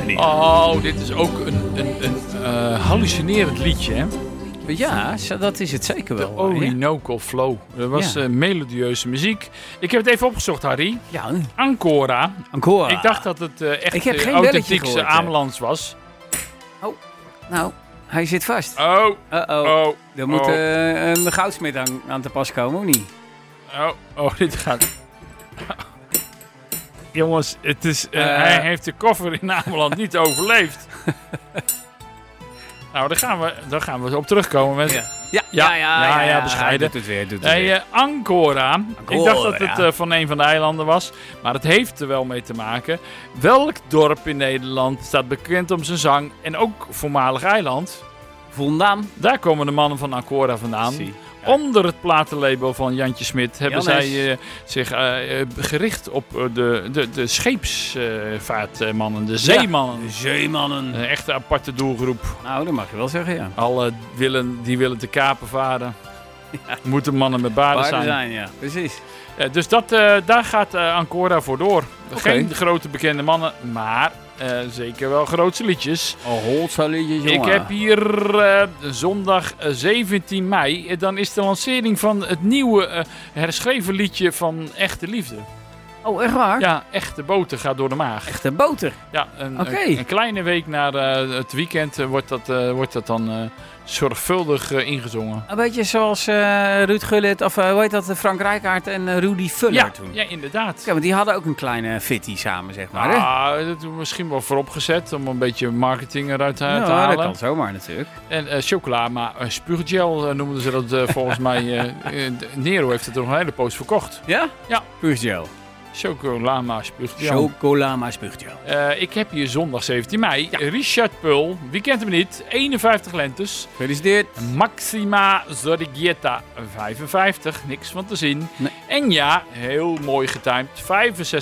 niet. Oh, dit is ook een hallucinerend liedje, hè? Ja, dat is het zeker wel. De Orinoco Flow. Dat was melodieuze muziek. Ik heb het even opgezocht, Harry. Ja. Ancora. Ancora. Ik dacht dat het Ik heb echt geen authentiek belletje gehoord, Amelands was. Oh, nou, hij zit vast. Oh, Uh-oh. Er moet een goudsmid aan te pas komen, of niet? Dit gaat... Jongens, het is, hij heeft de koffer in Ameland niet overleefd. Nou, daar gaan we op terugkomen. Met... Ja, bescheiden. Doet het weer. Ancora. Ik dacht dat het van een van de eilanden was. Maar het heeft er wel mee te maken. Welk dorp in Nederland staat bekend om zijn zang? En ook voormalig eiland. Vandaan. Daar komen de mannen van Ancora vandaan. Onder het platenlabel van Jantje Smit hebben zij zich gericht op de scheepsvaartmannen, de zeemannen. De zeemannen. Een echte aparte doelgroep. Nou, dat mag je wel zeggen, ja. Alle die willen te kapen varen. Moeten mannen met baarden zijn. Ja, precies. Dus daar gaat Ancora voor door. Geen grote bekende mannen, maar zeker wel grootse liedjes. Liedjes, jongen. Ik heb hier zondag 17 mei. Dan is de lancering van het nieuwe herschreven liedje van Echte Liefde. Oh, echt waar? Ja, Echte Boter gaat door de maag. Echte boter? Ja, een kleine week na het weekend wordt dat dan zorgvuldig ingezongen. Een beetje zoals Ruud Gullit, of hoe heet dat, Frank Rijkaard en Rudy Vuller toen. Ja, inderdaad. Ja, want die hadden ook een kleine fitty samen, zeg maar. Hè? Dat is misschien wel vooropgezet om een beetje marketing eruit te halen. Ja, dat kan zomaar natuurlijk. En chocola, maar spuuggel noemden ze dat volgens mij. Nero heeft het er nog een hele poos verkocht. Ja? Ja. Spuuggel. Chocolama spuuggel. Chocolama spuuggel. Ik heb hier zondag 17 mei. Ja. Richard Peul, wie kent hem niet? 51 lentes. Gefeliciteerd. Maxima Zorrigieta, 55. Niks van te zien. Nee. En ja, heel mooi getimed. 65